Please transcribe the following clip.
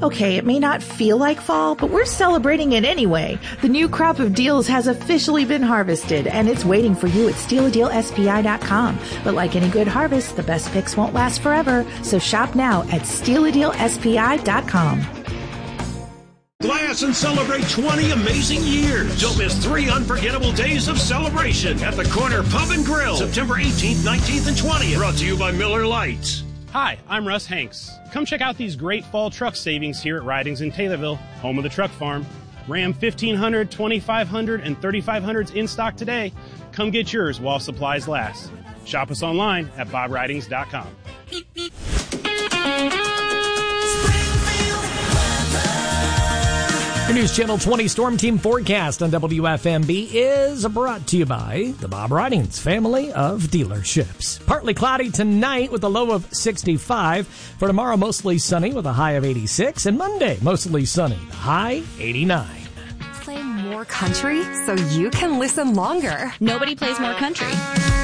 Okay, it may not feel like fall, but we're celebrating it anyway. The new crop of deals has officially been harvested, and it's waiting for you at stealadealspi.com. But like any good harvest, the best picks won't last forever, so shop now at stealadealspi.com. Glass and celebrate 20 amazing years. Don't miss 3 unforgettable days of celebration at the Corner Pub and Grill, September 18th, 19th, and 20th. Brought to you by Miller Lite. Hi, I'm Russ Hanks. Come check out these great fall truck savings here at Ridings in Taylorville, home of the truck farm. Ram 1500, 2500, and 3500s in stock today. Come get yours while supplies last. Shop us online at bobridings.com. Your News Channel 20 Storm Team forecast on WFMB is brought to you by the Bob Ridings family of dealerships. Partly cloudy tonight with a low of 65. For tomorrow, mostly sunny with a high of 86. And Monday, mostly sunny, the high 89. Play more country so you can listen longer. Nobody plays more country.